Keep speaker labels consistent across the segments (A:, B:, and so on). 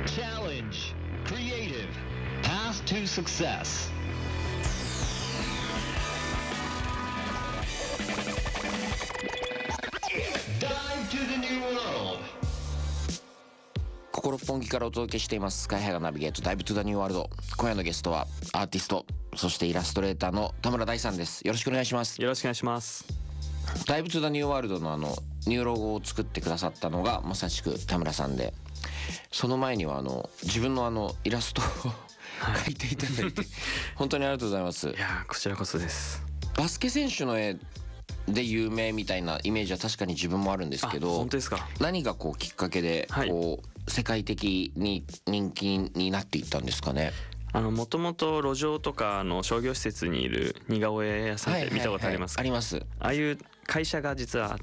A: Challenge Creative Path to Success. Dive to the new world.
B: ここ六本木からお届けしていますスカイハイがナビゲートダイブトゥザニューワールド。今夜のゲストはアーティスト、そしてイラストレーターの田村大さんです。よろしくお願いします。
C: よろしくお願いします。
B: ダイブトゥザニューワールドのニューロゴを作ってくださったのがまさしく田村さんで、その前には自分のイラストを描いていただいて本当にありがとうございます。
C: いやこちらこそです。
B: バスケ選手の絵で有名みたいなイメージは確かに自分もあるんですけど、
C: 本当ですか。
B: 何がきっかけで世界的に人気になっていったんですかね。
C: もともと路上とか商業施設にいる似顔絵屋さんって見たことありますか？
B: あります。
C: ああいう会社が実はあって、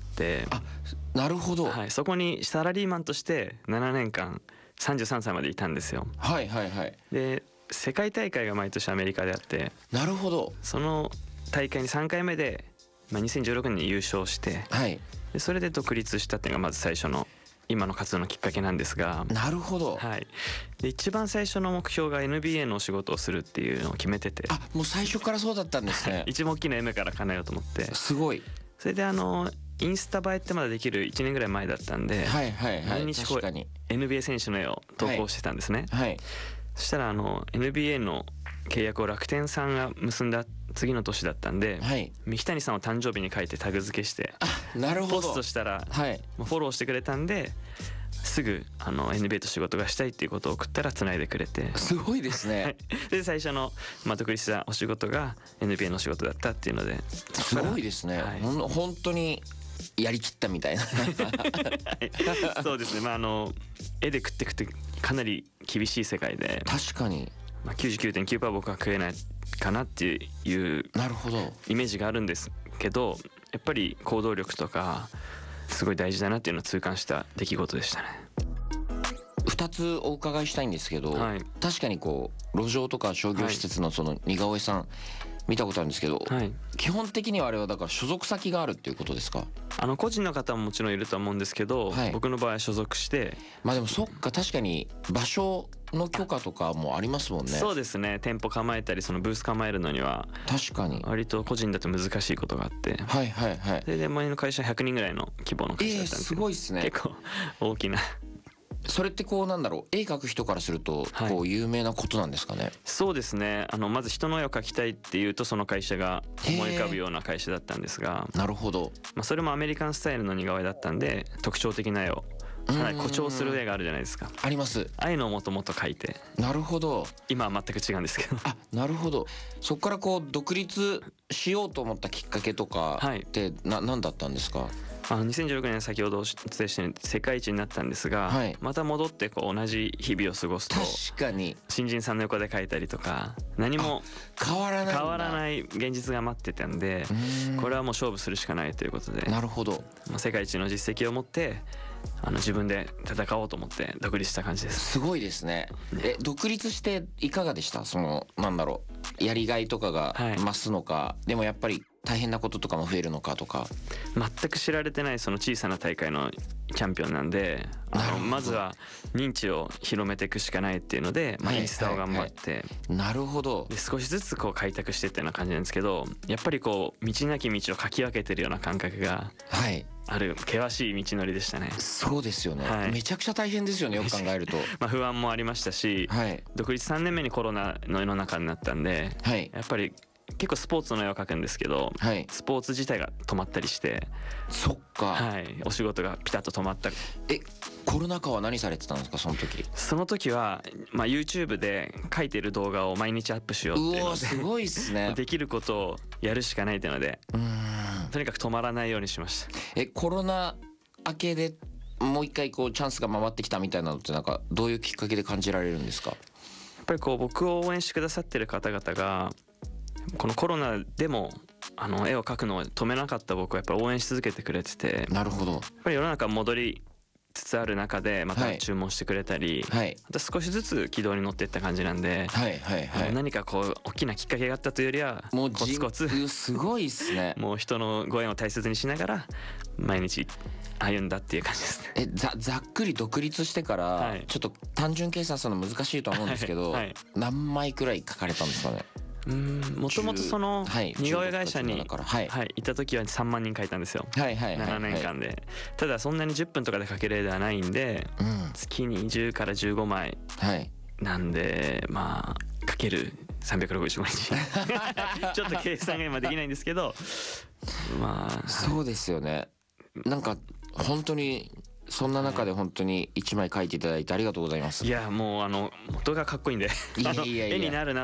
B: なるほど、
C: はい、そこにサラリーマンとして7年間33歳までいたんですよ。
B: はいはいはい。
C: で世界大会が毎年アメリカであって、
B: なるほど。
C: その大会に3回目で、2016年に優勝して、
B: はい、
C: でそれで独立したっていうのがまず最初の今の活動のきっかけなんですが。
B: なるほど、
C: はい、で一番最初の目標が NBA のお仕事をするっていうのを決めてて、
B: もう最初からそうだったんですね
C: 一番大きな夢から叶えようと思って、
B: すごい。
C: それでインスタ映えってまだできる1年ぐらい前だったんで、
B: はいはいはい、
C: 毎日
B: 確かに
C: NBA 選手の絵を投稿してたんですね。
B: はい、
C: そしたらNBA の契約を楽天さんが結んだ次の年だったんで、
B: はい、
C: 三木谷さんを誕生日に書いてタグ付けして
B: なるほど
C: ポストしたら、
B: はい、
C: フォローしてくれたんで、すぐNBA と仕事がしたいっていうことを送ったら繋いでくれて、
B: すごいですね
C: で最初の独立したお仕事が NBA のお仕事だったっていうので、
B: すごいですね、はい、本当にやりきったみたいな
C: そうですね。絵で食ってくってかなり厳しい世界で、
B: 確かに、
C: 99.9% 僕は食えないかなっていう
B: なるほど
C: イメージがあるんですけど、やっぱり行動力とかすごい大事だなっていうのを痛感した出来事でしたね。
B: 2つお伺いしたいんですけど、はい、確かに路上とか商業施設のその似顔絵さん見たことあるんですけど、はい、基本的にはあれはだから所属先があるっていうことですか？
C: 個人の方ももちろんいるとは思うんですけど、はい、僕の場合は所属して、
B: でもそっか、確かに場所の許可とかもありますもんね。
C: そうですね。店舗構えたりそのブース構えるのには
B: 確かに
C: 割と個人だと難しいことがあって、
B: はいはいはい。
C: それで前の会社100人ぐらいの規模の会社だったんですけど、
B: すごいですね。
C: 結構大きな。
B: それって絵描く人からすると有名なことなんですかね？はい、
C: そうですね。まず人の絵を描きたいっていうとその会社が思い浮かぶような会社だったんですが、
B: なるほど。
C: それもアメリカンスタイルの似顔絵だったんで、特徴的な絵をかなり誇張する絵があるじゃないですか。
B: あります。
C: ああいうのをもともと描いて。な
B: るほど。
C: 今は全く違うんですけど。
B: なるほど。そこから独立しようと思ったきっかけとかって何だったんですか
C: ？2016年先ほどお伝えしたように世界一になったんですが、はい、また戻って同じ日々を過ごすと、
B: 確かに
C: 新人さんの横で描いたりとか何も
B: 変わら
C: ない現実が待ってたんで、これはもう勝負するしかないということで、
B: なるほど、
C: 世界一の実績を持って自分で戦おうと思って独立した感じです。
B: すごいですね。独立していかがでした？やりがいとかが増すのか、はい、でもやっぱり大変なこととかも増えるのかとか。
C: 全く知られてないその小さな大会のチャンピオンなんで、まずは認知を広めていくしかないっていうので、インスタを頑張って、
B: なるほど。
C: で少しずつ開拓してっていうような感じなんですけど、やっぱり道なき道をかき分けてるような感覚がある険しい道のりでしたね。
B: そうですよね、はい、めちゃくちゃ大変ですよね、よく考えると
C: 不安もありましたし、はい、独立3年目にコロナの世の中になったんで、はい、やっぱり結構スポーツの絵を描くんですけど、はい、スポーツ自体が止まったりして、
B: そっか、
C: はい、お仕事がピタッと止まった。
B: コロナ禍は何されてたんですか？その時
C: は、YouTube で描いてる動画を毎日アップしようっていうので、
B: すごいっすね
C: できることをやるしかないっていうので、とにかく止まらないようにしました。
B: コロナ明けでもう一回チャンスが回ってきたみたいなのってどういうきっかけで感じられるんですか？
C: やっぱり僕を応援してくださってる方々がこのコロナでも絵を描くのを止めなかった僕はやっぱり応援し続けてくれてて。
B: なるほど。
C: やっぱり世の中戻りつつある中でまた注文してくれたり、また少しずつ軌道に乗っていった感じなんで、何かこう大きなきっかけがあったというよりは
B: もう
C: コツコツ
B: すごいっすね。
C: もう人のご縁を大切にしながら毎日歩んだっていう感じですね。
B: ざっくり独立してから、ちょっと単純計算するの難しいとは思うんですけど、何枚くらい書かれたんですかね。
C: もともとその似顔絵会社にいた時は3万人書いたんですよ、7年間で。ただそんなに10分とかで書ける絵ではないんで、月に10から15枚なんで、まあかける365日ちょっと計算が今できないんですけど、まあ
B: そうですよね。なんか本当にそんな中で本当に1枚描いていただいてありがとうございます。
C: いやもう元がかっこいいんで絵になるな